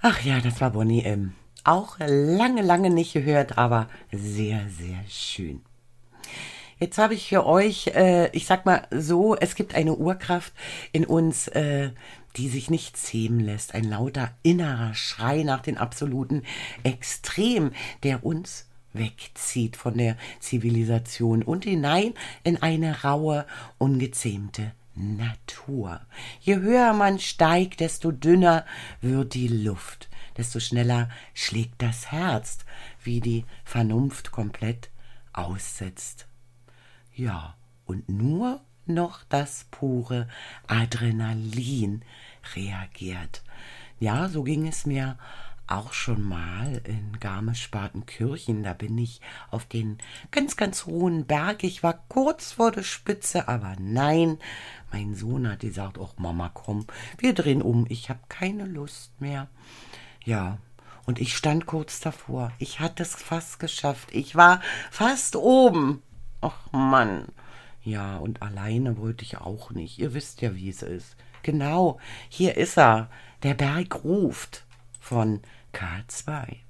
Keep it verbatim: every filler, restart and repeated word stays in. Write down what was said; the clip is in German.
Ach ja, das war Boney M. Auch lange, lange nicht gehört, aber sehr, sehr schön. Jetzt habe ich für euch, äh, ich sag mal so, es gibt eine Urkraft in uns, äh, die sich nicht zähmen lässt. Ein lauter innerer Schrei nach den absoluten Extrem, der uns wegzieht von der Zivilisation und hinein in eine raue, ungezähmte Natur. Je höher man steigt, desto dünner wird die Luft, desto schneller schlägt das Herz, wie die Vernunft komplett aussetzt. Ja, und nur noch das pure Adrenalin reagiert. Ja, so ging es mir auch schon mal in Garmisch-Partenkirchen. Da bin ich auf den ganz, ganz hohen Berg. Ich war kurz vor der Spitze, aber nein, mein Sohn hat gesagt, ach Mama, komm, wir drehen um. Ich habe keine Lust mehr. Ja, und ich stand kurz davor. Ich hatte es fast geschafft. Ich war fast oben. Ach Mann. Ja, und alleine wollte ich auch nicht. Ihr wisst ja, wie es ist. Genau, hier ist er. Der Berg ruft von K zwei.